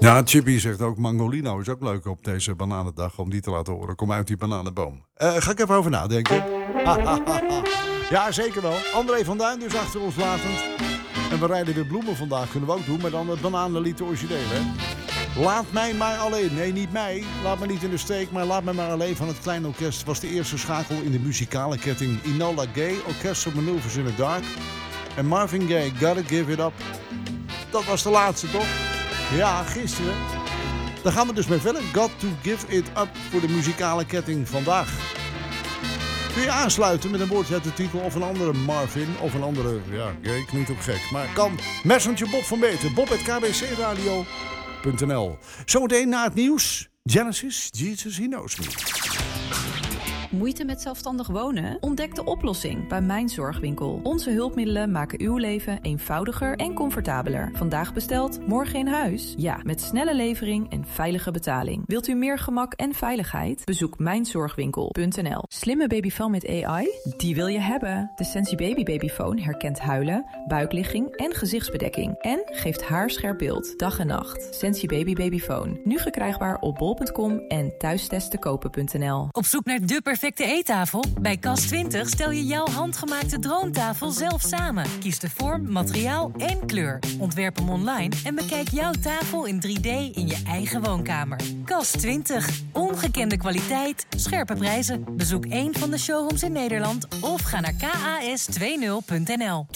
Ja, Chippy zegt ook Mangolino is ook leuk op deze bananendag om die te laten horen. Kom uit die bananenboom. Ga ik even over nadenken. Ja, zeker wel. André van Duin dus achter ons latend. En we rijden weer bloemen vandaag, kunnen we ook doen. Maar dan het bananenlied origineel, hè. Laat mij maar alleen. Nee, niet mij. Laat me niet in de steek, maar laat mij maar alleen van het Klein Orkest. Was de eerste schakel in de muzikale ketting. Enola Gay, Orchestral Maneuvers in the Dark. En Marvin Gaye, Gotta Give It Up. Dat was de laatste, toch? Ja, gisteren. Daar gaan we dus mee verder. Got to Give It Up voor de muzikale ketting vandaag. Kun je aansluiten met een woordje uit de titel of een andere Marvin of een andere, ja, Gay klinkt ook gek. Maar kan. Messenger Bob van Beter, bob@kbcradio.nl. Zometeen na het nieuws. Genesis, Jesus, He Knows Me. Moeite met zelfstandig wonen? Ontdek de oplossing bij Mijn Zorgwinkel. Onze hulpmiddelen maken uw leven eenvoudiger en comfortabeler. Vandaag besteld, morgen in huis? Ja, met snelle levering en veilige betaling. Wilt u meer gemak en veiligheid? Bezoek mijnzorgwinkel.nl. Slimme babyfoon met AI? Die wil je hebben. De Sensi Babyphone herkent huilen, buikligging en gezichtsbedekking. En geeft haarscherp beeld, dag en nacht. Sensi Babyphone. Nu verkrijgbaar op bol.com en thuistesttekopen.nl. Op zoek naar de perfecte eettafel? Bij Cas20 stel je jouw handgemaakte droomtafel zelf samen. Kies de vorm, materiaal en kleur. Ontwerp hem online en bekijk jouw tafel in 3D in je eigen woonkamer. Cas20. Ongekende kwaliteit, scherpe prijzen. Bezoek een van de showrooms in Nederland of ga naar kas20.nl.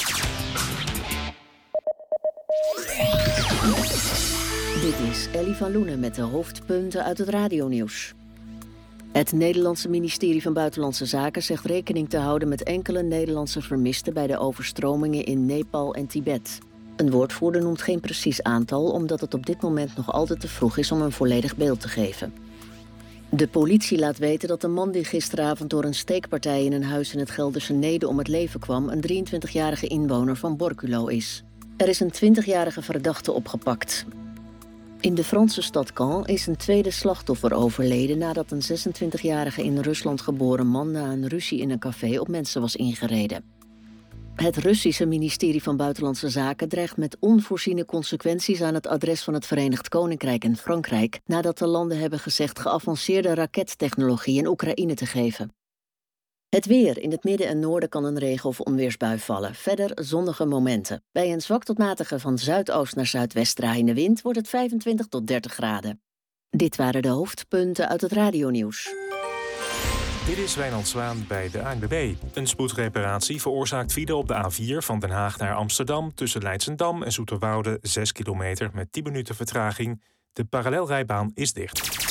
Dit is Ellie van Loenen met de hoofdpunten uit het radionieuws. Het Nederlandse ministerie van Buitenlandse Zaken zegt rekening te houden met enkele Nederlandse vermisten bij de overstromingen in Nepal en Tibet. Een woordvoerder noemt geen precies aantal, omdat het op dit moment nog altijd te vroeg is om een volledig beeld te geven. De politie laat weten dat de man die gisteravond door een steekpartij in een huis in het Gelderse Neede om het leven kwam een 23-jarige inwoner van Borculo is. Er is een 20-jarige verdachte opgepakt. In de Franse stad Caen is een tweede slachtoffer overleden nadat een 26-jarige in Rusland geboren man na een ruzie in een café op mensen was ingereden. Het Russische ministerie van Buitenlandse Zaken dreigt met onvoorziene consequenties aan het adres van het Verenigd Koninkrijk en Frankrijk nadat de landen hebben gezegd geavanceerde rakettechnologie in Oekraïne te geven. Het weer. In het midden en noorden kan een regen- of onweersbui vallen. Verder zonnige momenten. Bij een zwak tot matige van zuidoost naar zuidwest draaiende wind wordt het 25 tot 30 graden. Dit waren de hoofdpunten uit het radionieuws. Dit is Wijnand Zwaan bij de ANWB. Een spoedreparatie veroorzaakt file op de A4 van Den Haag naar Amsterdam tussen Leidschendam en Zoeterwoude 6 kilometer met 10 minuten vertraging. De parallelrijbaan is dicht.